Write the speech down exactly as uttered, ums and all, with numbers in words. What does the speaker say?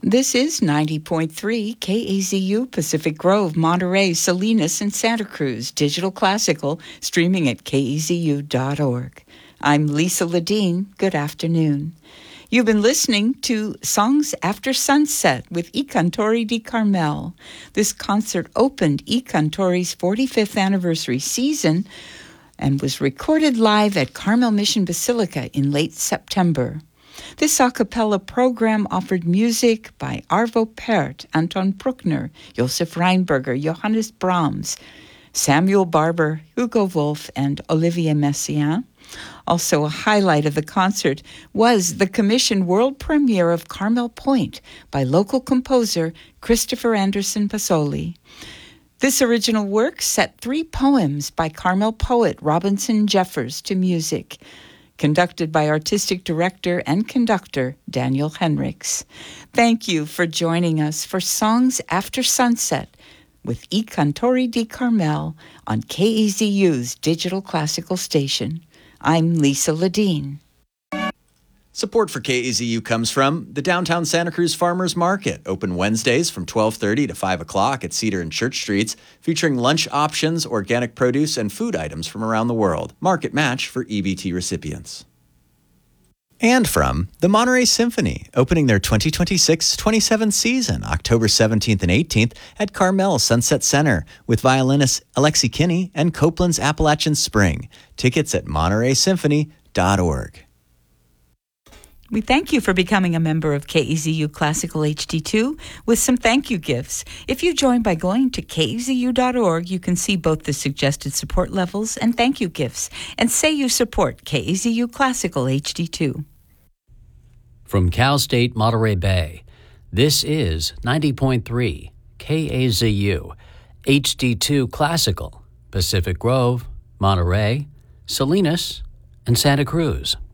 This is ninety point three K A Z U Pacific Grove, Monterey, Salinas, and Santa Cruz, Digital Classical, streaming at K E Z U dot org. I'm Lisa Ledeen. Good afternoon. You've been listening to Songs After Sunset with I Cantori di Carmel. This concert opened I Cantori's forty-fifth anniversary season and was recorded live at Carmel Mission Basilica in late September. This a cappella program offered music by Arvo Pärt, Anton Bruckner, Josef Reinberger, Johannes Brahms, Samuel Barber, Hugo Wolf, and Olivier Messiaen. Also a highlight of the concert was the commissioned world premiere of Carmel Point by local composer Christopher Anderson Pasolini. This original work set three poems by Carmel poet Robinson Jeffers to music, conducted by artistic director and conductor Daniel Henriks. Thank you for joining us for Songs After Sunset with I Cantori di Carmel on K A Z U's digital classical station. I'm Lisa Ledeen. Support for K A Z U comes from the Downtown Santa Cruz Farmers Market, open Wednesdays from twelve thirty to five o'clock at Cedar and Church Streets, featuring lunch options, organic produce, and food items from around the world. Market match for E B T recipients. And from the Monterey Symphony, opening their twenty twenty-six twenty-seven season, October seventeenth and eighteenth at Carmel Sunset Center, with violinist Alexi Kinney and Copeland's Appalachian Spring. Tickets at monterey symphony dot org. We thank you for becoming a member of K E Z U Classical H D two with some thank you gifts. If you join by going to K E Z U dot org, you can see both the suggested support levels and thank you gifts, and say you support K E Z U Classical H D two. From Cal State Monterey Bay, this is ninety point three K A Z U H D two Classical, Pacific Grove, Monterey, Salinas, and Santa Cruz.